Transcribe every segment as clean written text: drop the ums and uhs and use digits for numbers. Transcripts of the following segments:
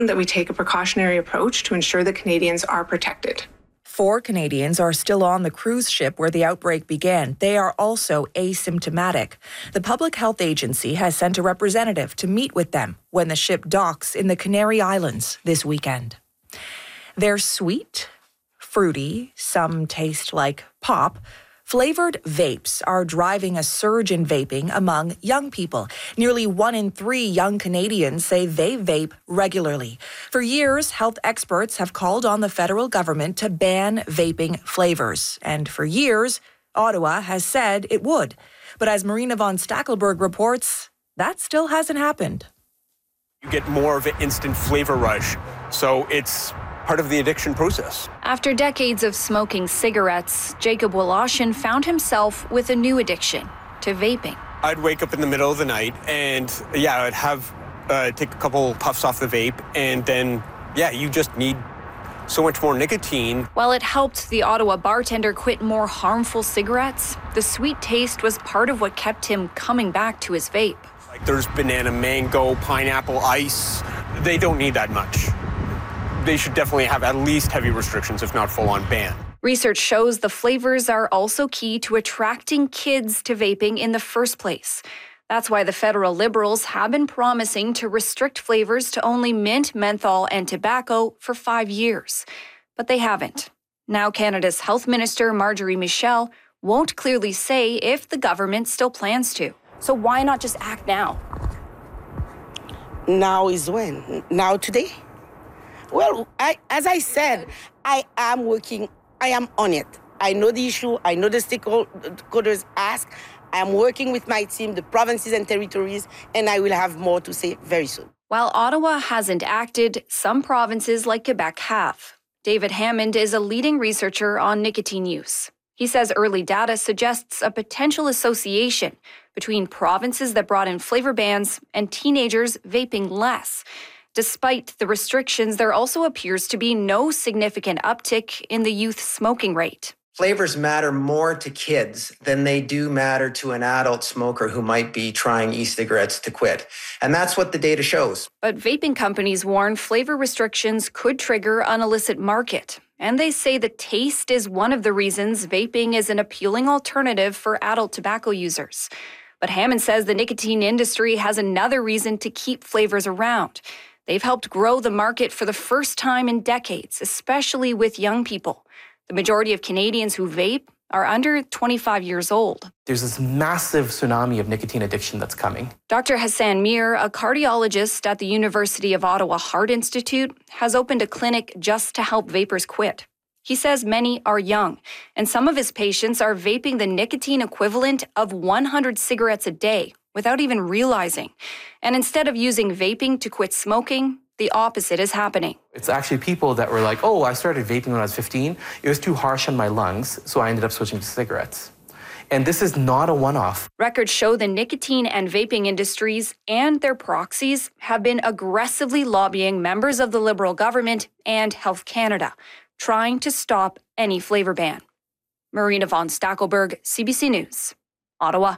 that we take a precautionary approach to ensure that Canadians are protected. 4 Canadians are still on the cruise ship where the outbreak began. They are also asymptomatic. The Public Health Agency has sent a representative to meet with them when the ship docks in the Canary Islands this weekend. They're sweet, fruity, some taste like pop. Flavored vapes are driving a surge in vaping among young people. Nearly 1 in 3 young Canadians say they vape regularly. For years, health experts have called on the federal government to ban vaping flavors. And for years, Ottawa has said it would. But as Marina von Stackelberg reports, that still hasn't happened. You get more of an instant flavor rush, so it's part of the addiction process. After decades of smoking cigarettes, Jacob Woloshyn found himself with a new addiction to vaping. I'd wake up in the middle of the night and I'd have take a couple puffs off the vape, and then you just need so much more nicotine. While it helped the Ottawa bartender quit more harmful cigarettes, the sweet taste was part of what kept him coming back to his vape. Like there's banana, mango, pineapple, ice. They don't need that much. They should definitely have at least heavy restrictions, if not full-on ban. Research shows the flavors are also key to attracting kids to vaping in the first place. That's why the federal Liberals have been promising to restrict flavors to only mint, menthol, and tobacco for 5 years. But they haven't. Now Canada's Health Minister, Marjorie Michel, won't clearly say if the government still plans to. So why not just act now? Now is when? Now today? Well, as I said, I am working, I am on it. I know the issue, I know the stakeholders ask. I am working with my team, the provinces and territories, and I will have more to say very soon. While Ottawa hasn't acted, some provinces like Quebec have. David Hammond is a leading researcher on nicotine use. He says early data suggests a potential association between provinces that brought in flavor bans and teenagers vaping less. Despite the restrictions, there also appears to be no significant uptick in the youth smoking rate. Flavors matter more to kids than they do matter to an adult smoker who might be trying e-cigarettes to quit. And that's what the data shows. But vaping companies warn flavor restrictions could trigger an illicit market. And they say the taste is one of the reasons vaping is an appealing alternative for adult tobacco users. But Hammond says the nicotine industry has another reason to keep flavors around. They've helped grow the market for the first time in decades, especially with young people. The majority of Canadians who vape are under 25 years old. There's this massive tsunami of nicotine addiction that's coming. Dr. Hassan Mir, a cardiologist at the University of Ottawa Heart Institute, has opened a clinic just to help vapers quit. He says many are young, and some of his patients are vaping the nicotine equivalent of 100 cigarettes a day without even realizing. And instead of using vaping to quit smoking, the opposite is happening. It's actually people that were like, I started vaping when I was 15. It was too harsh on my lungs, so I ended up switching to cigarettes. And this is not a one-off. Records show the nicotine and vaping industries and their proxies have been aggressively lobbying members of the Liberal government and Health Canada, trying to stop any flavor ban. Marina von Stackelberg, CBC News, Ottawa.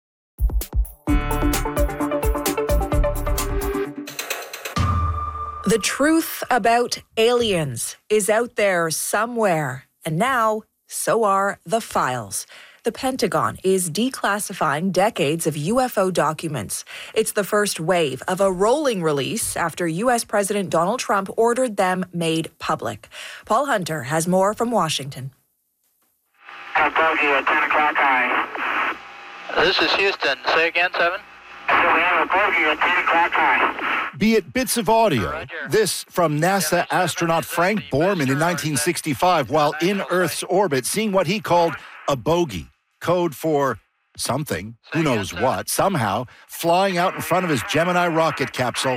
The truth about aliens is out there somewhere, and now so are the files. The Pentagon is declassifying decades of UFO documents. It's the first wave of a rolling release after U.S. President Donald Trump ordered them made public. Paul Hunter has more from Washington. Bogey at 10 o'clock high. This is Houston. Say again, 7? So we have a bogey at 10 o'clock high. Be it bits of audio. Roger. This from NASA astronaut Frank Borman in 1965 while in Earth's orbit, seeing what he called a bogey, code for something, who knows what, somehow flying out in front of his Gemini rocket capsule.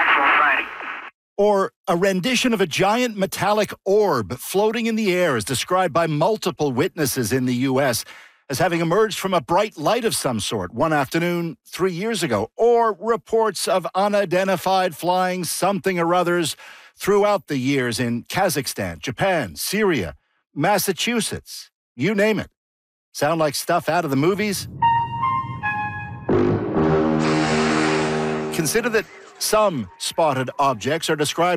Or a rendition of a giant metallic orb floating in the air as described by multiple witnesses in the U.S. as having emerged from a bright light of some sort one afternoon 3 years ago. Or reports of unidentified flying something or others throughout the years in Kazakhstan, Japan, Syria, Massachusetts, you name it. Sound like stuff out of the movies? Consider that some spotted objects are described